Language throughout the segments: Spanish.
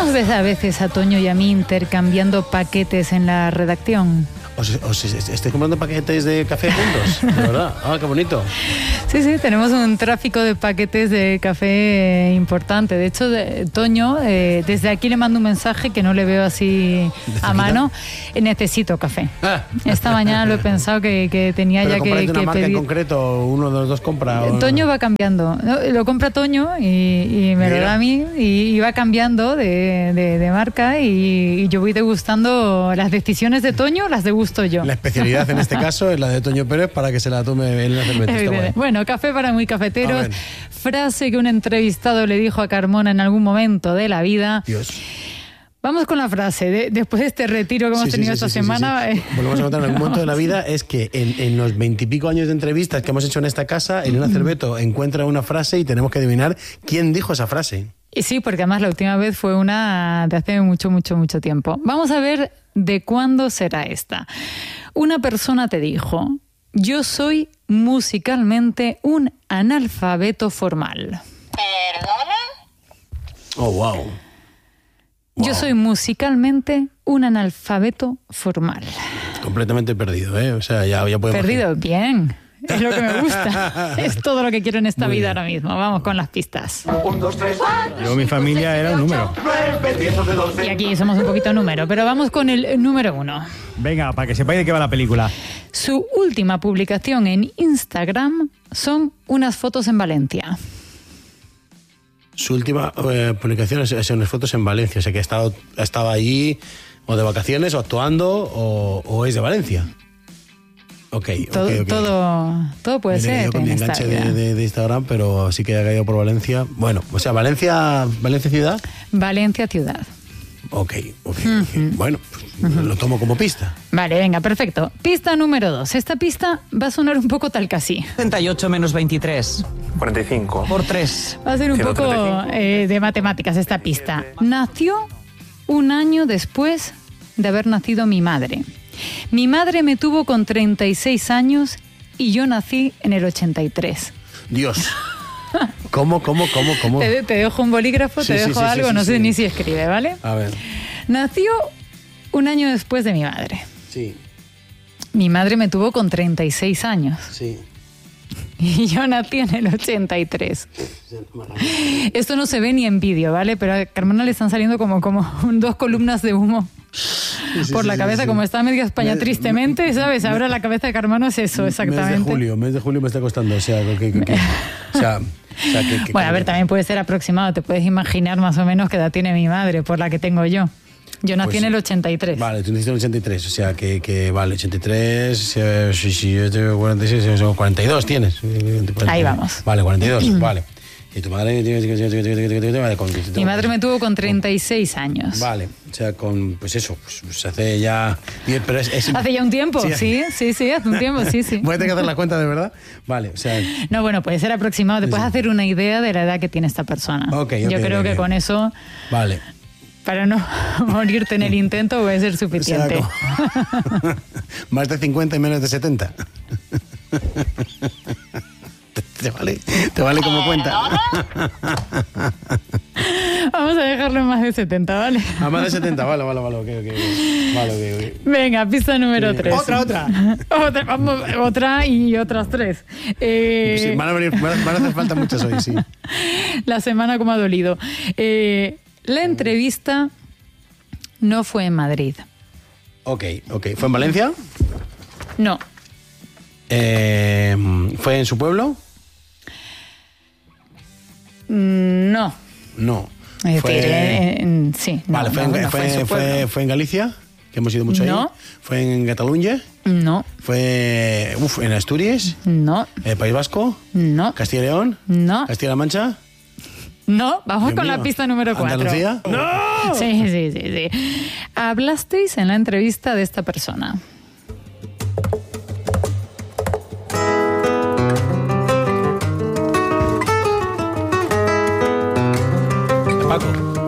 nos ves a veces a Toño y a mí intercambiando paquetes en la redacción? ¿Os estáis comprando paquetes de café juntos? De verdad. Ah, qué bonito. Sí, tenemos un tráfico de paquetes de café importante. De hecho, Toño, desde aquí le mando un mensaje que no le veo así a mano. Necesito café. Esta mañana lo he pensado que tenía ya que una marca pedir. En concreto, uno de los dos compra. Toño va cambiando. Lo compra Toño y me lo da a mí y va cambiando de marca y yo voy degustando las decisiones de Toño, las degusto yo. La especialidad en este caso es la de Toño Pérez para que se la tome en la cerveza. Bueno, café para muy cafeteros. Frase que un entrevistado le dijo a Carmona en algún momento de la vida. Dios. Vamos con la frase. Después de este retiro que hemos tenido esta semana. Volvemos a contar en algún momento de la vida. Es que en los 20 y pico años de entrevistas que hemos hecho en esta casa, Elena Cerveto encuentra una frase y tenemos que adivinar quién dijo esa frase. Y sí, porque además la última vez fue una de hace mucho tiempo. Vamos a ver de cuándo será esta. Una persona te dijo: yo soy musicalmente un analfabeto formal. ¿Perdona? Oh, wow. Yo soy musicalmente un analfabeto formal. Completamente perdido, ¿eh? O sea, ya podemos... Perdido, bien. Es lo que me gusta. Es todo lo que quiero en esta vida ahora mismo. Vamos con las pistas. 1, 2, 3, 4. Yo, mi familia era un número. 9, 10, 11, 12. Y aquí somos un poquito número, pero vamos con el número 1. Venga, para que sepáis de qué va la película. Su última publicación en Instagram son unas fotos en Valencia. Su última publicación son unas fotos en Valencia. O sea, que ha estado allí o de vacaciones o actuando o es de Valencia. Okay. Todo puede ser. Yo con mi enganche de Instagram, pero sí que ha caído por Valencia. Bueno, o sea, Valencia ciudad. Valencia ciudad. Ok. Bueno, pues lo tomo como pista. Vale, venga, perfecto. Pista número 2. Esta pista va a sonar un poco tal casi. 38 menos 23. 45. Por 3. Va a ser un poco 135. de matemáticas esta pista. Nació un año después de haber nacido mi madre. Mi madre me tuvo con 36 años y yo nací en el 83. Dios. ¿Cómo? Te dejo un bolígrafo, te dejo algo, no sé ni si escribe, ¿vale? A ver. Nació un año después de mi madre. Sí. Mi madre me tuvo con 36 años. Sí. Y yo nací en el 83. Esto no se ve ni en vídeo, ¿vale? Pero a Carmona le están saliendo como 2 columnas de humo por la cabeza, como está media España tristemente, ¿sabes? Ahora la cabeza de Carmona es eso, exactamente. Mes de julio me está costando, o sea, bueno, a ver, también puede ser aproximado, te puedes imaginar más o menos qué edad tiene mi madre, por la que tengo yo. Yo nací en el 83. Vale, tú naciste en el 83, o sea que vale, 83, sí, yo tengo 46, son 42 tienes. Ahí vamos. Vale, 42, vale. ¿Y tu madre? Mi madre me tuvo con 36 años. Vale, o sea, pues eso, pues hace ya... Pero hace ya un tiempo, sí, hace un tiempo, sí. Voy a tener que hacer la cuenta de verdad. Vale, o sea... No, bueno, puede ser aproximado, te puedes hacer una idea de la edad que tiene esta persona. Yo creo que con eso... Vale. Para no morirte en el intento puede ser suficiente. O sea, más de 50 y menos de 70. ¿Te vale como cuenta? Vamos a dejarlo en más de 70, ¿vale? A más de 70, vale, ok. Venga, pista número 3. Otra y otras 3. Sí, van a hacer falta muchas hoy, sí. La semana como ha dolido. La entrevista no fue en Madrid. Ok. ¿Fue en Valencia? No. ¿Fue en su pueblo? No. Es decir, sí. Vale, ¿fue en Galicia? Que hemos ido mucho ahí. ¿Fue en Cataluña? No. ¿Fue en Asturias? No. ¿País Vasco? No. ¿Castilla y León? No. ¿Castilla-La Mancha? No, vamos con la pista número 4. ¿Andalucía? ¡No! Sí. Hablasteis en la entrevista de esta persona. ¿Paco?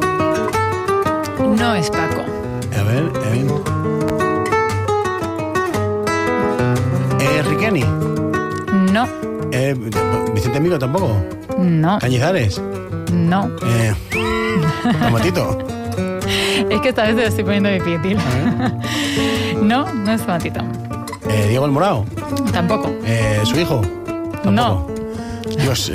No es Paco. A ver. ¿Riqueni? No. ¿Vicente Amigo tampoco? No. ¿Cañizares? No. ¿Tomatito? Es que esta vez te lo estoy poniendo difícil. No, no es Matito. Diego el Morao. Tampoco. ¿Su hijo? Tampoco. No. Dios,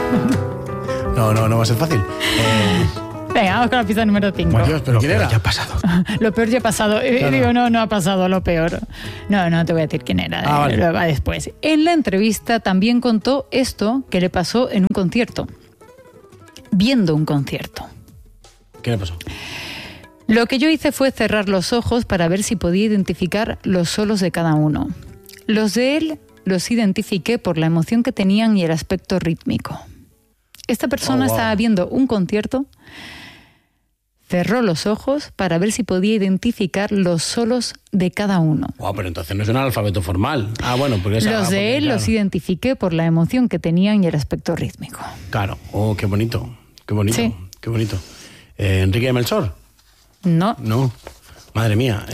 no va a ser fácil. Venga, vamos con la pista número 5. Dios, pero ¿quién era? Ya ha pasado. Lo peor ya ha pasado. Claro. Digo, no ha pasado lo peor. No te voy a decir quién era. Vale. Lo va después. En la entrevista también contó esto que le pasó en un concierto. Viendo un concierto. ¿Qué le pasó? Lo que yo hice fue cerrar los ojos para ver si podía identificar los solos de cada uno. Los de él los identifiqué por la emoción que tenían y el aspecto rítmico. Esta persona estaba viendo un concierto, cerró los ojos para ver si podía identificar los solos de cada uno. Wow, pero entonces no es un alfabeto formal. Porque Los de él los identifiqué por la emoción que tenían y el aspecto rítmico. Claro. Oh, qué bonito. Qué bonito. Sí. Qué bonito. ¿Enrique de Melchor? No. No. Madre mía.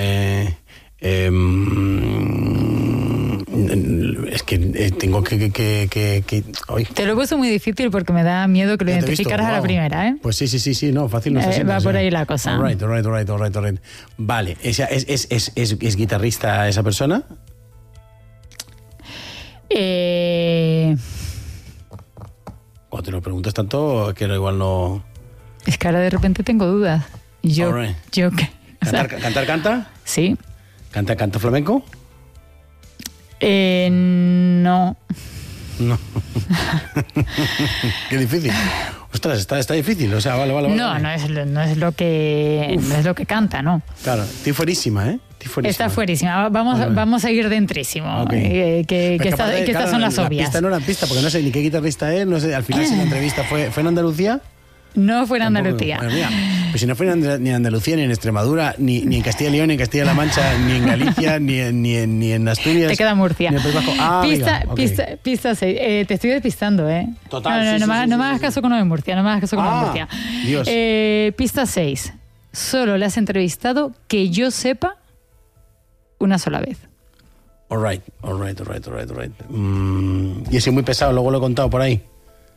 Es que tengo que... Ay. Te lo he puesto muy difícil porque me da miedo que lo Ya te he visto, identificaras a la wow. primera, ¿eh? Pues sí, no, fácil no está siendo, va o sea. por ahí la cosa. All right. Vale, ¿es guitarrista esa persona? Cuando te lo preguntas tanto, que igual no... Es que ahora de repente tengo dudas. Yo, All right. yo qué. O sea, ¿Canta? sí. ¿Canta flamenco? No. No. Qué difícil. Ostras, está difícil. O sea, vale. No es lo que canta, ¿no? Claro, estoy fuerísima, ¿eh? Está fuerísima. Vamos a ir dentrísimo. Ok. Que Pero capaz de- estas claro, son las la obvias. pista no era pista, porque no sé ni qué guitarrista es, no sé, al final si la entrevista fue en Andalucía. No fue en Tampoco. Andalucía. Madre mía. Pues si no fue ni en Andalucía, ni en Extremadura, ni en Castilla y León, ni en Castilla-La Mancha, ni en Galicia, ni en Asturias. Te queda Murcia. Ni en País Vasco. Pista 6. Te estoy despistando, ¿eh? Total, No me hagas caso con lo de Murcia. No me hagas caso con lo de Murcia. Dios. Pista 6. Solo le has entrevistado, que yo sepa, una sola vez. All right. Y ese muy pesado, luego lo he contado por ahí.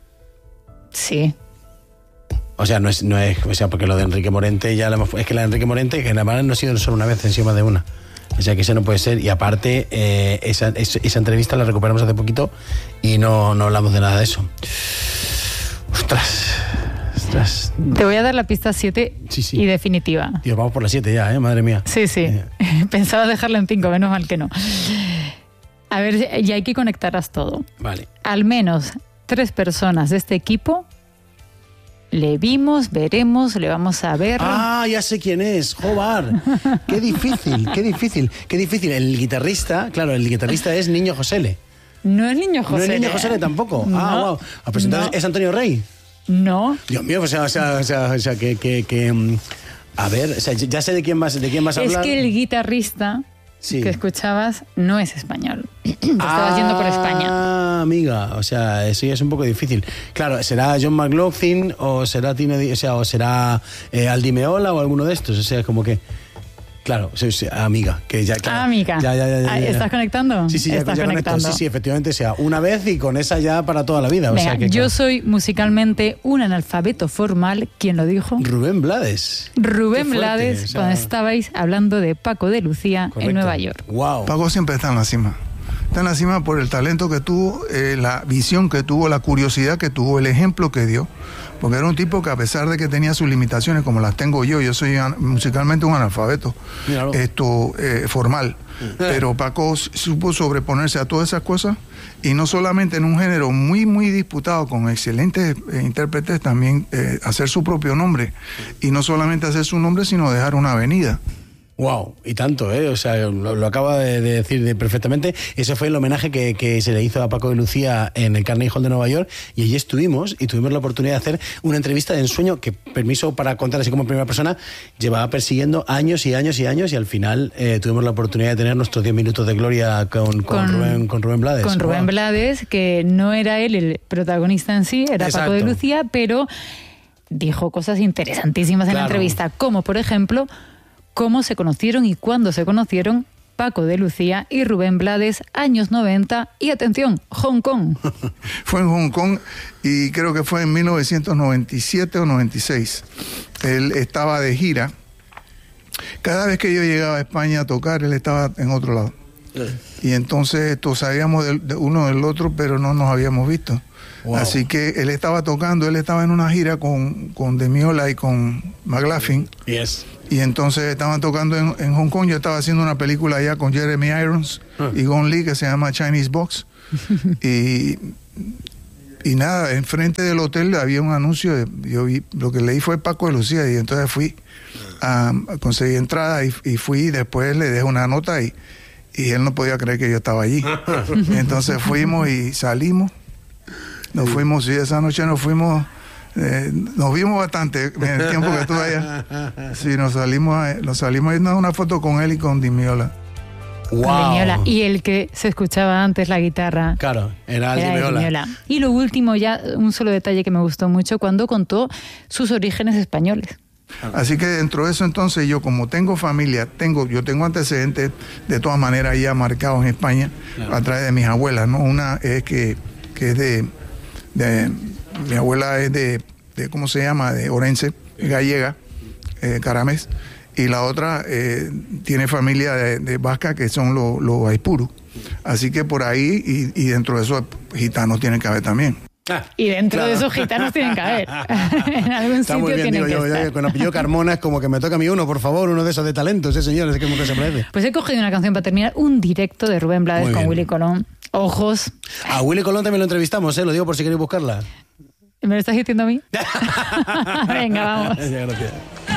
Sí. O sea, no es, o sea, porque lo de Enrique Morente ya es que la de Enrique Morente, que en la mano no ha sido solo una vez, encima de una. O sea, que ese no puede ser. Y aparte, esa entrevista la recuperamos hace poquito y no hablamos de nada de eso. Ostras. Te voy a dar la pista 7 Sí. y definitiva. Dios, vamos por las 7 ya, madre mía. Sí. Pensaba dejarla en 5, menos mal que no. A ver, y hay que conectarlas todo. Vale. Al menos 3 personas de este equipo le vimos, veremos, le vamos a ver. Ah, ya sé quién es, Jobar. Qué difícil. El guitarrista es Niño Josele. No es Niño José. No es Niño Josele tampoco. No. Ah, wow. Pues entonces No. es Antonio Rey. No. Dios mío, o sea, que a ver, o sea, ya sé de quién vas a Es hablar. que el guitarrista Sí. que escuchabas no es español. Te estabas yendo por España. Ah, amiga, o sea, eso ya es un poco difícil. Claro, ¿será John McLaughlin o será Tino, o será Aldi Meola o alguno de estos? O sea, como que... Claro, sí, amiga, que ya... Claro, Amiga. Ya. ¿Estás conectando? Sí, ya Estás conecto. conectando. Sí, efectivamente, o sea, una vez y con esa ya para toda la vida. Venga, o sea que, yo claro. soy musicalmente un analfabeto formal. ¿Quién lo dijo? Rubén Blades. Rubén Qué fuerte, Blades, o sea, cuando estabais hablando de Paco de Lucía correcto. en Nueva York. Wow. Paco siempre está en la cima. Está en la cima por el talento que tuvo, la visión que tuvo, la curiosidad que tuvo, el ejemplo que dio. Porque era un tipo que a pesar de que tenía sus limitaciones, como las tengo yo soy musicalmente un analfabeto Míralo. formal. Pero Paco supo sobreponerse a todas esas cosas y no solamente en un género muy, muy disputado con excelentes intérpretes, también hacer su propio nombre. Y no solamente hacer su nombre, sino dejar una avenida. Wow, y tanto, o sea, lo acaba de decir perfectamente. Ese fue el homenaje que se le hizo a Paco de Lucía en el Carnegie Hall de Nueva York, y allí estuvimos y tuvimos la oportunidad de hacer una entrevista de ensueño que, permiso para contar así como en primera persona, llevaba persiguiendo años y al final tuvimos la oportunidad de tener nuestros 10 minutos de gloria con Rubén Blades. Con Rubén Wow. Blades, que no era él el protagonista en sí, era Exacto. Paco de Lucía, pero dijo cosas interesantísimas en la Claro. entrevista, como por ejemplo, cómo se conocieron y cuándo se conocieron Paco de Lucía y Rubén Blades, años 90, y atención, Hong Kong. Fue en Hong Kong y creo que fue en 1997 o 96. Él estaba de gira Cada vez que yo llegaba a España a tocar, él estaba en otro lado. Y entonces sabíamos de uno del otro, pero no nos habíamos visto. Wow. Así que él estaba tocando, él estaba en una gira con Demiola y con McLaughlin. Yes. Y entonces estaban tocando en Hong Kong. Yo estaba haciendo una película allá con Jeremy Irons y Gong Li que se llama Chinese Box. y nada, enfrente del hotel había un anuncio. Yo vi, lo que leí fue Paco de Lucía y entonces fui a conseguir entrada y fui. Después le dejé una nota y él no podía creer que yo estaba allí. Entonces fuimos y salimos. Nos fuimos, y esa noche nos fuimos, nos vimos bastante en el tiempo que estuve allá. Sí, nos salimos a irnos a una foto con él y con Dimiola. Wow. Con Dimiola. Y el que se escuchaba antes la guitarra. Claro, era Era de Dimiola. Dimiola. Y lo último, ya un solo detalle que me gustó mucho, cuando contó sus orígenes españoles. Así que dentro de eso entonces yo como tengo familia, yo tengo antecedentes de todas maneras ya marcados en España a través de mis abuelas, ¿no? Una es que es de mi abuela es de ¿cómo se llama? De Orense, gallega, Caramés, y la otra tiene familia de vasca que son los Aipuru. Así que por ahí y dentro de esos gitanos tienen que haber también. Y dentro Claro. de esos gitanos tienen que haber. En algún Está muy sitio bien, tienen digo que yo, estar. con apellido Carmona es como que me toca a mí uno, por favor, uno de esos de talentos, señores, que nunca se parece. Pues he cogido una canción para terminar, un directo de Rubén Blades Muy con bien. Willy Colón. Ojos. A Willy Colón también lo entrevistamos, lo digo por si queréis buscarla. ¿Me lo estás diciendo a mí? Venga, vamos. Gracias.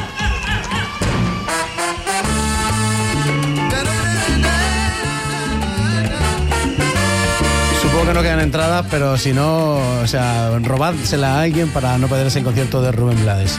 Supongo que no quedan entradas, pero si no, o sea, robádsela a alguien para no perderse el concierto de Rubén Blades.